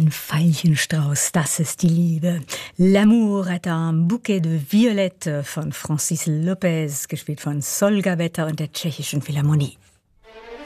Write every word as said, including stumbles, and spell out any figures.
Ein Veilchenstrauß, das ist die Liebe. L'amour est un bouquet de violettes von Francis Lopez, gespielt von Sol Gavetta und der Tschechischen Philharmonie.